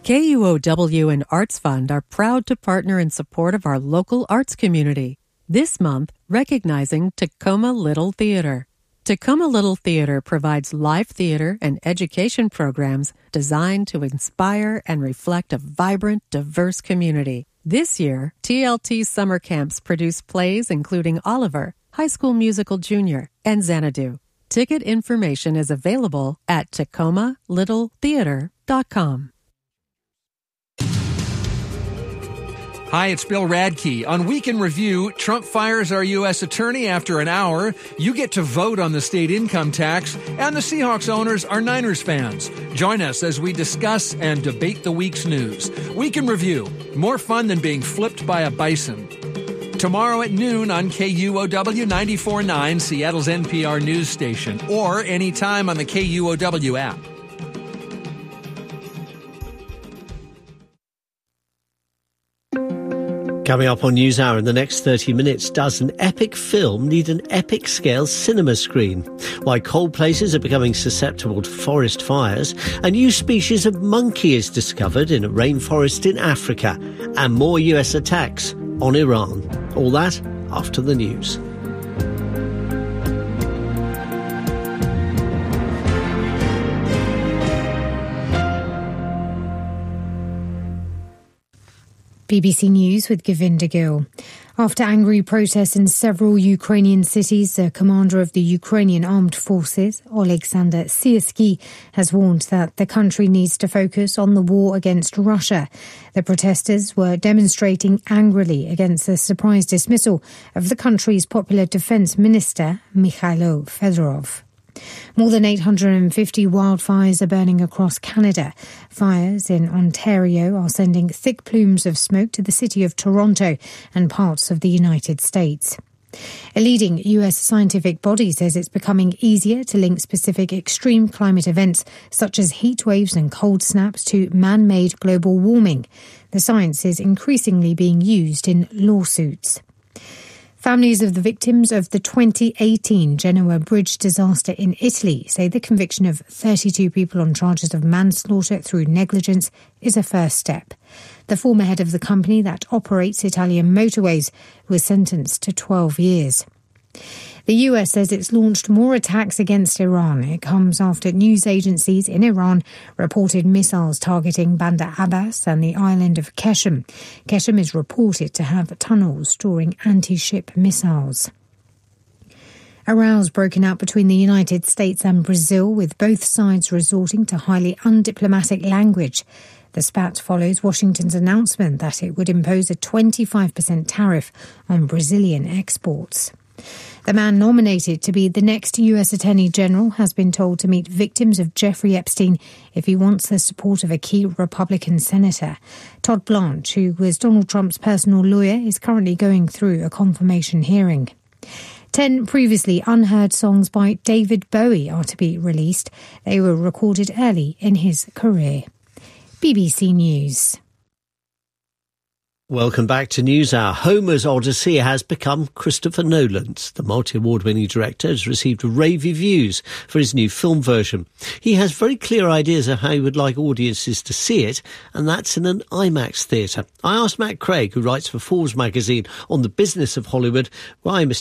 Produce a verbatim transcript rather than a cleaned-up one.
K U O W and Arts Fund are proud to partner in support of our local arts community. This month, recognizing Tacoma Little Theater. Tacoma Little Theater provides live theater and education programs designed to inspire and reflect a vibrant, diverse community. This year, T L T summer camps produce plays including Oliver, High School Musical Junior, and Xanadu. Ticket information is available at tacoma little theater dot com. Hi, it's Bill Radke. On Week in Review, Trump fires our U S attorney after an hour. You get to vote on the state income tax, and the Seahawks owners are Niners fans. Join us as we discuss and debate the week's news. Week in Review, more fun than being flipped by a bison. Tomorrow at noon on K U O W ninety-four point nine, Seattle's N P R news station, or anytime on the K U O W app. Coming up on NewsHour in the next thirty minutes, does an epic film need an epic-scale cinema screen? Why cold places are becoming susceptible to forest fires. A new species of monkey is discovered in a rainforest in Africa. And more U S attacks on Iran. All that after the news. B B C News with Govinda Gill. After angry protests in several Ukrainian cities, the commander of the Ukrainian Armed Forces, Oleksandr Syrskyi, has warned that the country needs to focus on the war against Russia. The protesters were demonstrating angrily against the surprise dismissal of the country's popular defence minister, Mikhailo Fedorov. More than eight hundred fifty wildfires are burning across Canada. Fires in Ontario are sending thick plumes of smoke to the city of Toronto and parts of the United States. A leading U S scientific body says it's becoming easier to link specific extreme climate events such as heat waves and cold snaps to man-made global warming. The science is increasingly being used in lawsuits. Families of the victims of the twenty eighteen Genoa bridge disaster in Italy say the conviction of thirty-two people on charges of manslaughter through negligence is a first step. The former head of the company that operates Italian motorways was sentenced to twelve years. The U S says it's launched more attacks against Iran. It comes after news agencies in Iran reported missiles targeting Bandar Abbas and the island of Qeshm. Qeshm is reported to have tunnels storing anti-ship missiles. A row's broken out between the United States and Brazil, with both sides resorting to highly undiplomatic language. The spat follows Washington's announcement that it would impose a twenty-five percent tariff on Brazilian exports. The man nominated to be the next U S Attorney General has been told to meet victims of Jeffrey Epstein if he wants the support of a key Republican senator. Todd Blanche, who was Donald Trump's personal lawyer, is currently going through a confirmation hearing. Ten previously unheard songs by David Bowie are to be released. They were recorded early in his career. B B C News. Welcome back to NewsHour. Homer's Odyssey has become Christopher Nolan's. The multi-award-winning director has received rave reviews for his new film version. He has very clear ideas of how he would like audiences to see it, and that's in an IMAX theatre. I asked Matt Craig, who writes for Forbes magazine on the business of Hollywood, why Mister